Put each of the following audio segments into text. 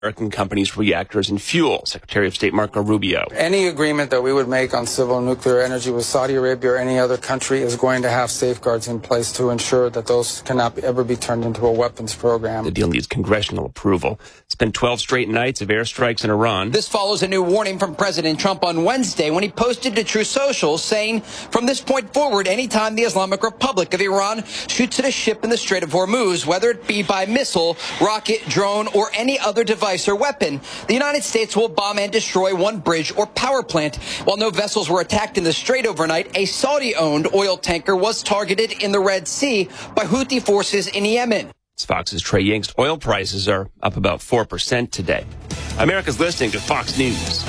American companies' reactors and fuel. Secretary of State Marco Rubio. Any agreement that we would make on civil nuclear energy with Saudi Arabia or any other country is going to have safeguards in place to ensure that those cannot ever be turned into a weapons program. The deal needs congressional approval. It's been 12 straight nights of airstrikes in Iran. This follows a new warning from President Trump on Wednesday when he posted to Truth Social saying, from this point forward, anytime the Islamic Republic of Iran shoots at a ship in the Strait of Hormuz, whether it be by missile, rocket, drone, or any other device or weapon, the United States will bomb and destroy one bridge or power plant. While no vessels were attacked in the Strait overnight, a Saudi-owned oil tanker was targeted in the Red Sea by Houthi forces in Yemen. Fox's Trey Yingst. Oil prices are up about 4% today. America's listening to Fox News.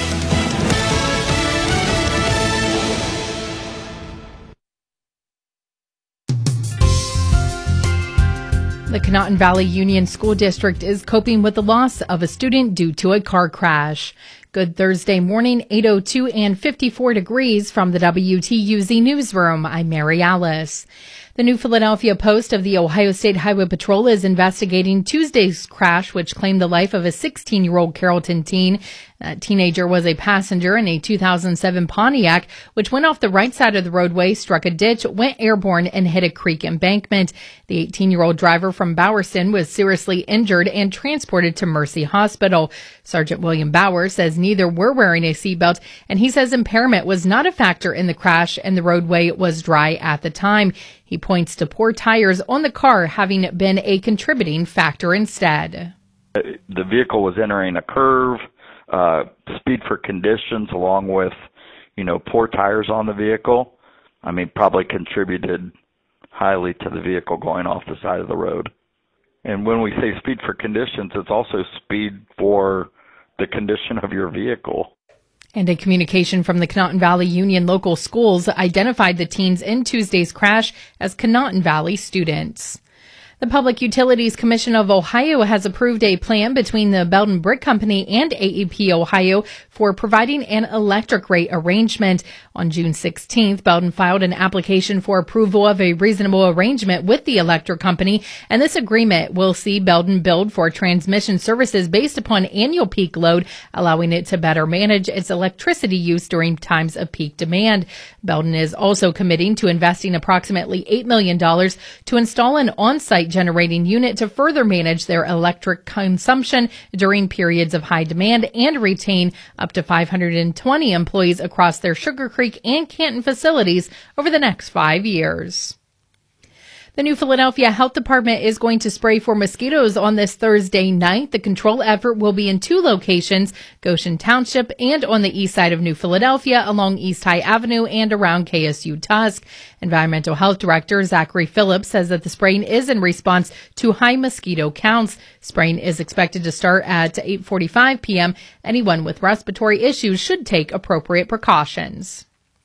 The Conotton Valley Union School District is coping with the loss of a student due to a car crash. Good Thursday morning, 8:02 and 54 degrees from the WTUZ newsroom. I'm Mary Alice. The New Philadelphia Post of the Ohio State Highway Patrol is investigating Tuesday's crash, which claimed the life of a 16-year-old Carrollton teen. That teenager was a passenger in a 2007 Pontiac, which went off the right side of the roadway, struck a ditch, went airborne, and hit a creek embankment. The 18-year-old driver from Bowerston was seriously injured and transported to Mercy Hospital. Sergeant William Bauer says neither were wearing a seatbelt, and he says impairment was not a factor in the crash and the roadway was dry at the time. He points to poor tires on the car having been a contributing factor instead. The vehicle was entering a curve. Speed for conditions along with, poor tires on the vehicle, probably contributed highly to the vehicle going off the side of the road. And when we say speed for conditions, it's also speed for the condition of your vehicle. And a communication from the Conotton Valley Union local schools identified the teens in Tuesday's crash as Conotton Valley students. The Public Utilities Commission of Ohio has approved a plan between the Belden Brick Company and AEP Ohio for providing an electric rate arrangement. On June 16th, Belden filed an application for approval of a reasonable arrangement with the electric company, and this agreement will see Belden billed for transmission services based upon annual peak load, allowing it to better manage its electricity use during times of peak demand. Belden is also committing to investing approximately $8 million to install an on-site generating unit to further manage their electric consumption during periods of high demand and retain up to 520 employees across their Sugar Creek and Canton facilities over the next 5 years. The New Philadelphia Health Department is going to spray for mosquitoes on this Thursday night. The control effort will be in 2 locations, Goshen Township and on the east side of New Philadelphia along East High Avenue and around KSU Tusk. Environmental Health Director Zachary Phillips says that the spraying is in response to high mosquito counts. Spraying is expected to start at 8:45 p.m. Anyone with respiratory issues should take appropriate precautions.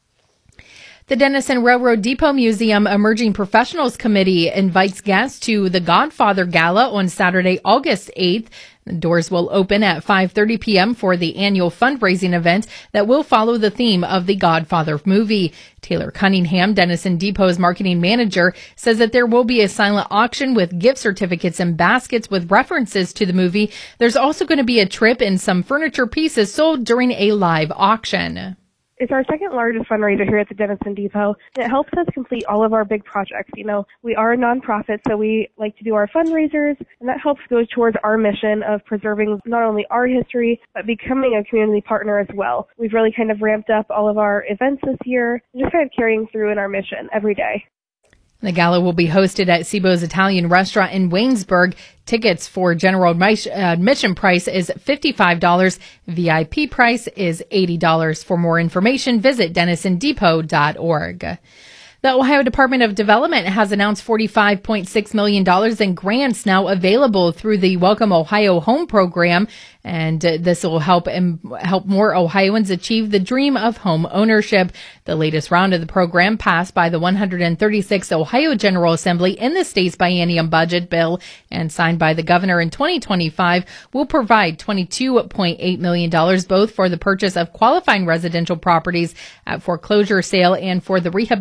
The Denison Railroad Depot Museum Emerging Professionals Committee invites guests to the Godfather Gala on Saturday, August 8th. The doors will open at 5:30 p.m. for the annual fundraising event that will follow the theme of the Godfather movie. Taylor Cunningham, Denison Depot's marketing manager, says that there will be a silent auction with gift certificates and baskets with references to the movie. There's also going to be a trip and some furniture pieces sold during a live auction. It's our second largest fundraiser here at the Denison Depot. It helps us complete all of our big projects. We are a nonprofit, so we like to do our fundraisers, and that helps go towards our mission of preserving not only our history, but becoming a community partner as well. We've really kind of ramped up all of our events this year, just kind of carrying through in our mission every day. The gala will be hosted at Cibo's Italian Restaurant in Waynesburg. Tickets for general admission price is $55. VIP price is $80. For more information, visit denisondepot.org. The Ohio Department of Development has announced $45.6 million in grants now available through the Welcome Ohio Home program, and this will help more Ohioans achieve the dream of home ownership. The latest round of the program, passed by the 136th Ohio General Assembly in the state's biennium budget bill and signed by the governor in 2025, will provide $22.8 million both for the purchase of qualifying residential properties at foreclosure sale and for the rehabilitation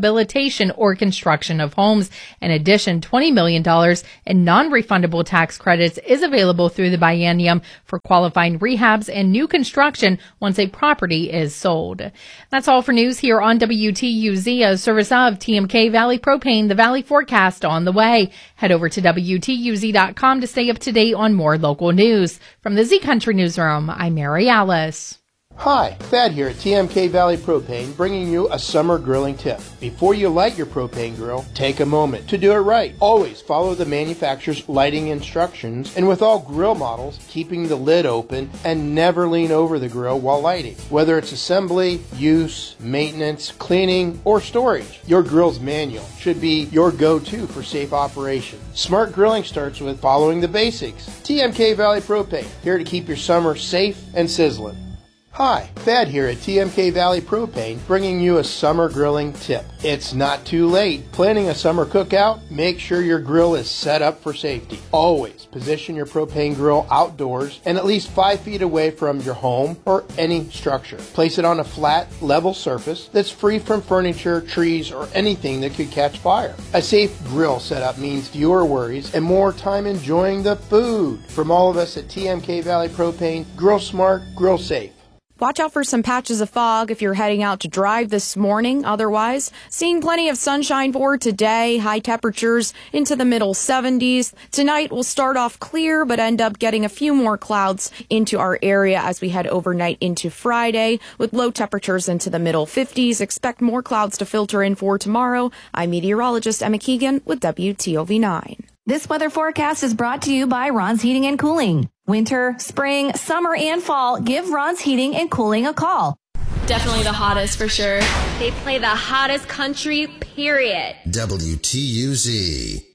relocation or construction of homes. In addition, $20 million in non-refundable tax credits is available through the biennium for qualifying rehabs and new construction once a property is sold. That's all for news here on WTUZ, a service of TMK Valley Propane. The Valley forecast on the way. Head over to WTUZ.com to stay up to date on more local news. From the Z Country Newsroom, I'm Mary Alice. Hi, Thad here at TMK Valley Propane, bringing you a summer grilling tip. Before you light your propane grill, take a moment to do it right. Always follow the manufacturer's lighting instructions, and with all grill models, keeping the lid open and never lean over the grill while lighting. Whether it's assembly, use, maintenance, cleaning, or storage, your grill's manual should be your go-to for safe operation. Smart grilling starts with following the basics. TMK Valley Propane, here to keep your summer safe and sizzling. Hi, Thad here at TMK Valley Propane, bringing you a summer grilling tip. It's not too late. Planning a summer cookout? Make sure your grill is set up for safety. Always position your propane grill outdoors and at least 5 feet away from your home or any structure. Place it on a flat, level surface that's free from furniture, trees, or anything that could catch fire. A safe grill setup means fewer worries and more time enjoying the food. From all of us at TMK Valley Propane, grill smart, grill safe. Watch out for some patches of fog if you're heading out to drive this morning. Otherwise, seeing plenty of sunshine for today. High temperatures into the middle 70s. Tonight will start off clear, but end up getting a few more clouds into our area as we head overnight into Friday, with low temperatures into the middle 50s. Expect more clouds to filter in for tomorrow. I'm meteorologist Emma Keegan with WTOV9. This weather forecast is brought to you by Ron's Heating and Cooling. Winter, spring, summer, and fall, give Ron's Heating and Cooling a call. Definitely the hottest for sure. They play the hottest country, period. WTUZ.